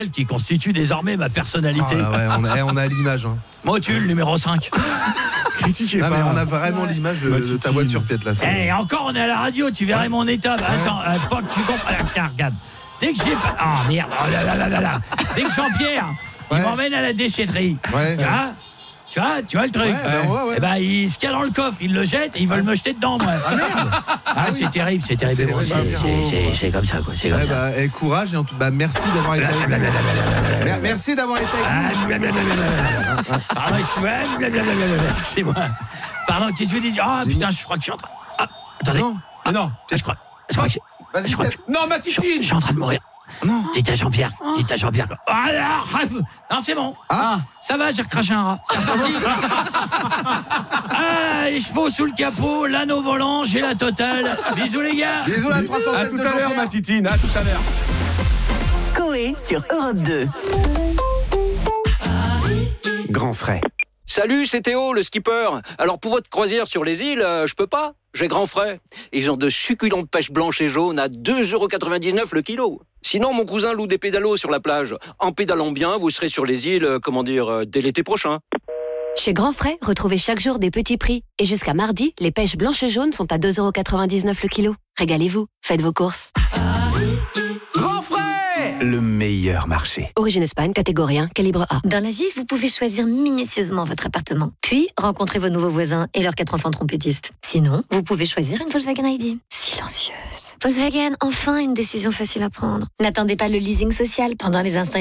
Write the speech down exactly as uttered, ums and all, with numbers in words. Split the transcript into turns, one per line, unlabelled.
qui constitue désormais ma personnalité.
Oh là, ouais, on, a, on a l'image. Hein.
Motule numéro cinq.
Critiquez ah, pas. Mais on a vraiment ouais. l'image de, de ta voiture, Piet, là.
Eh, hey, encore, on est à la radio, tu verrais ouais. mon état. Bah, attends, euh, pas que tu comprends. Tiens, regarde. Dès que j'ai pas. Ah, oh, merde. Oh là là là là là. Dès que Jean-Pierre, ouais. il m'emmène à la déchetterie. Ouais. Tu vois Tu vois, tu vois le truc.
Ouais, ben ouais, ouais.
Eh ben, il se cale dans le coffre, il le jette et ils veulent ouais. me jeter dedans, moi.
Ah merde.
Ah, ah oui. c'est terrible, c'est terrible.
C'est,
bon, c'est, c'est, c'est, c'est comme ça, quoi. C'est comme
ouais,
ça.
Bah, et courage et en tout, bah, merci d'avoir été avec nous. Merci d'avoir été avec nous.
Pardon, excusez-moi. Pardon, qu'est-ce que je dis? Ah, putain, je crois que je suis en train. Ah, attendez.
Non,
ah, non. Je crois. Je crois que.
Vas-y, je crois que...
Non, ma titine.
Je suis en train de mourir.
Non.
Dites à Jean-Pierre. Oh. Dites à Jean-Pierre. Ah, là, non, c'est bon.
Ah.
ah, ça va, j'ai recraché un rat. C'est reparti. Ah, les chevaux sous le capot, l'anneau volant, j'ai la totale. Bisous, les gars.
Bisous, la trois cent sept.
À tout à l'heure, ma titine. À tout à l'heure.
Coé sur Europe deux.
Grand frais.
Salut, c'est Théo, le skipper. Alors pour votre croisière sur les îles, euh, je peux pas. J'ai grand frais. Ils ont de succulentes pêches blanches et jaunes à deux euros quatre-vingt-dix-neuf le kilo. Sinon, mon cousin loue des pédalos sur la plage. En pédalant bien, vous serez sur les îles, euh, comment dire, euh, dès l'été prochain.
Chez Grand Frais, retrouvez chaque jour des petits prix. Et jusqu'à mardi, les pêches blanches et jaunes sont à deux euros quatre-vingt-dix-neuf le kilo. Régalez-vous, faites vos courses.
Grand frais, le meilleur marché.
Origine Espagne, catégorie un, calibre A.
Dans la vie, vous pouvez choisir minutieusement votre appartement. Puis, rencontrer vos nouveaux voisins et leurs quatre enfants trompettistes. Sinon, vous pouvez choisir une Volkswagen I D. Silencieuse. Volkswagen, enfin une décision facile à prendre. N'attendez pas le leasing social pendant les instants